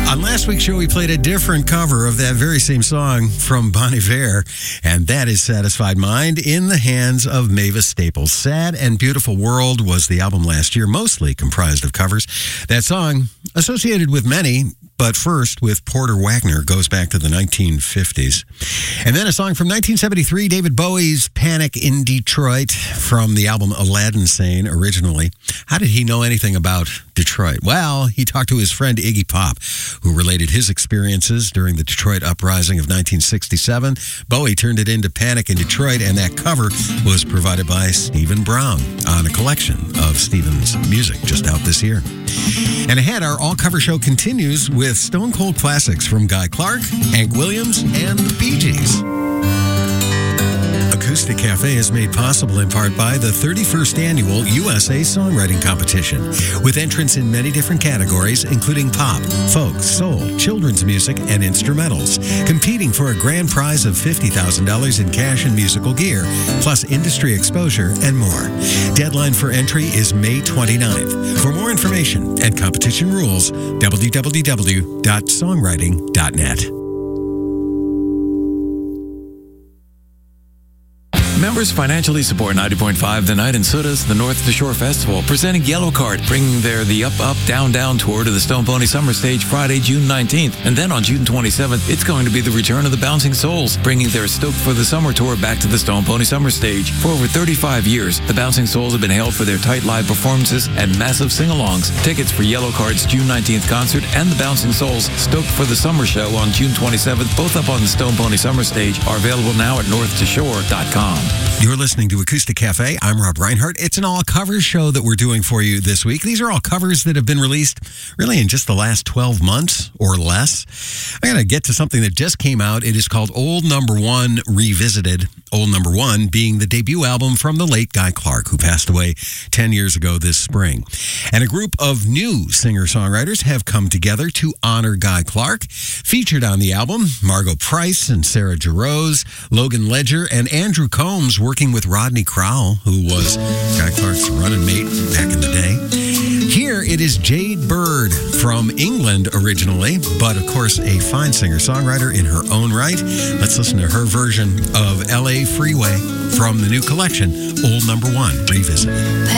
On last week's show, we played a different cover of that very same song from Bon Iver, and that is Satisfied Mind in the hands of Mavis Staples. Sad and Beautiful World was the album last year, mostly comprised of covers. That song, associated with many, but first with Porter Wagner, goes back to the 1950s. And then a song from 1973, David Bowie's Panic in Detroit, from the album Aladdin Sane originally. How did he know anything about Detroit? Well, he talked to his friend Iggy Pop, who related his experiences during the Detroit uprising of 1967. Bowie turned it into Panic in Detroit, and that cover was provided by Stephen Brown on a collection of Stephen's music just out this year. And ahead, our all-cover show continues with Stone Cold classics from Guy Clark, Hank Williams, and the Bee Gees. Acoustic Cafe is made possible in part by the 31st Annual USA Songwriting Competition, with entrants in many different categories, including pop, folk, soul, children's music, and instrumentals, competing for a grand prize of $50,000 in cash and musical gear, plus industry exposure and more. Deadline for entry is May 29th. For more information and competition rules, www.songwriting.net. Members financially support 90.5 The Night in Sooda's The North to Shore Festival, presenting Yellow Card, bringing their The Up, Up, Down, Down tour to the Stone Pony Summer Stage Friday, June 19th. And then on June 27th, it's going to be the return of the Bouncing Souls, bringing their Stoked for the Summer tour back to the Stone Pony Summer Stage. For over 35 years, the Bouncing Souls have been hailed for their tight live performances and massive sing-alongs. Tickets for Yellow Card's June 19th concert and the Bouncing Souls Stoked for the Summer show on June 27th, both up on the Stone Pony Summer Stage, are available now at northtoshore.com. You're listening to Acoustic Cafe. I'm Rob Reinhardt. It's an all-covers show that we're doing for you this week. These are all covers that have been released really in just the last 12 months or less. I'm going to get to something that just came out. It is called Old Number One Revisited. Old Number One being the debut album from the late Guy Clark, who passed away 10 years ago this spring. And a group of new singer-songwriters have come together to honor Guy Clark. Featured on the album, Margot Price and Sarah Jarosz, Logan Ledger, and Andrew Combs, working with Rodney Crowell, who was Guy Clark's running mate back in the day. Here it is Jade Bird from England originally, but of course a fine singer-songwriter in her own right. Let's listen to her version of LA Freeway from the new collection, Old Number One Revisited.